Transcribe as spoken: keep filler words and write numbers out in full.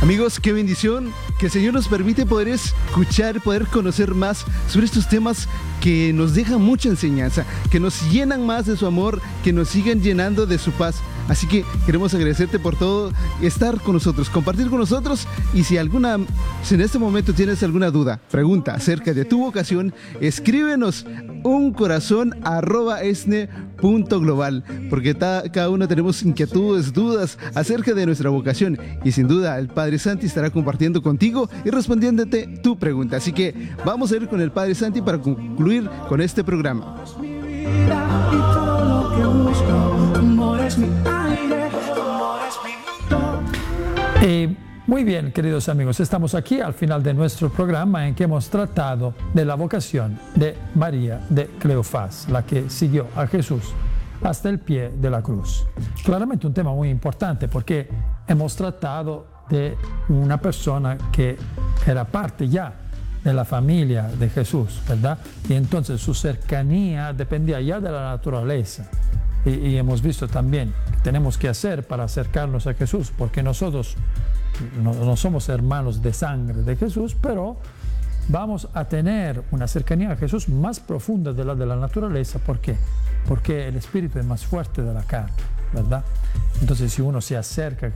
Amigos, qué bendición que el Señor nos permite poder escuchar, poder conocer más sobre estos temas que nos dejan mucha enseñanza, que nos llenan más de su amor, que nos siguen llenando de su paz. Así que queremos agradecerte por todo, estar con nosotros, compartir con nosotros, y si alguna, si en este momento tienes alguna duda, pregunta acerca de tu vocación, escríbenos un corazón arroba esne punto global, porque ta, cada uno tenemos inquietudes, dudas acerca de nuestra vocación, y sin duda el Padre Santi estará compartiendo contigo y respondiéndote tu pregunta. Así que vamos a ir con el Padre Santi para concluir con este programa. Eh, muy bien, queridos amigos, estamos aquí al final de nuestro programa en que hemos tratado de la vocación de María de Cleofás, la que siguió a Jesús hasta el pie de la cruz. Claramente un tema muy importante porque hemos tratado de una persona que era parte ya de la familia de Jesús, ¿verdad? Y entonces su cercanía dependía ya de la naturaleza. Y, y hemos visto también que tenemos que hacer para acercarnos a Jesús, porque nosotros no, no somos hermanos de sangre de Jesús, pero vamos a tener una cercanía a Jesús más profunda de la de la naturaleza. ¿Por qué? Porque el espíritu es más fuerte de la carne, ¿verdad? Entonces, si uno se acerca a